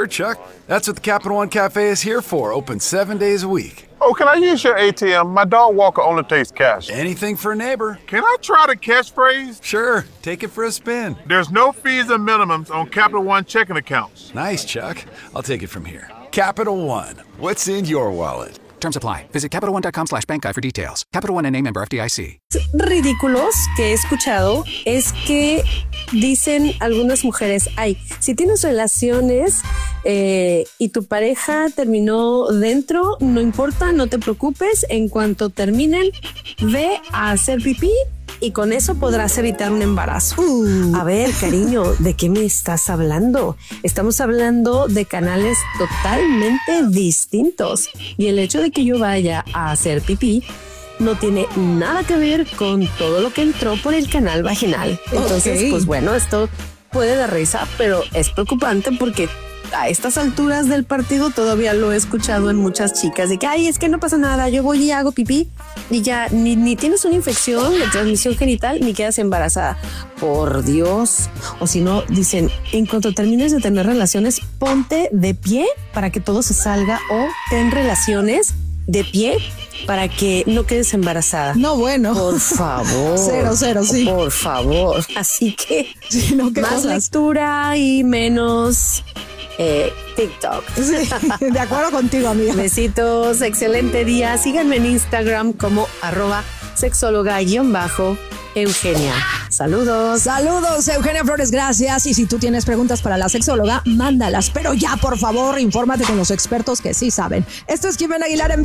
Sure, Chuck. That's what the Capital One Cafe is here for. Open 7 days a week. Oh, can I use your ATM? My dog walker only takes cash. Anything for a neighbor. Can I try the catchphrase? Sure, take it for a spin. There's no fees and minimums on Capital One checking accounts. Nice, Chuck. I'll take it from here. Capital One. What's in your wallet? Terms apply. Visit CapitalOne.com/bankguide for details. Capital One N.A. member FDIC. Ridículos que he escuchado es que dicen algunas mujeres, ay, si tienes relaciones y tu pareja terminó dentro, no importa, no te preocupes, en cuanto terminen, ve a hacer pipí y con eso podrás evitar un embarazo. A ver, cariño, ¿de qué me estás hablando? Estamos hablando de canales totalmente distintos y el hecho de que yo vaya a hacer pipí no tiene nada que ver con todo lo que entró por el canal vaginal. Entonces, pues bueno, esto puede dar risa, pero es preocupante porque a estas alturas del partido todavía lo he escuchado en muchas chicas de que, ay, es que no pasa nada, yo voy y hago pipí y ya ni tienes una infección de transmisión genital ni quedas embarazada. Por Dios. O si no, dicen, en cuanto termines de tener relaciones, ponte de pie para que todo se salga o ten relaciones de pie para que no quedes embarazada. No, bueno. Por favor. Cero, sí. Por favor. Así que sí, no, más cosas. Lectura y menos TikTok. Sí, de acuerdo contigo, amiga. Besitos, excelente día. Síganme en Instagram como @sexóloga_Eugenia. Saludos. Saludos, Eugenia Flores, gracias. Y si tú tienes preguntas para la sexóloga, mándalas. Pero ya, por favor, infórmate con los expertos que sí saben. Esto es Jimena Aguilar en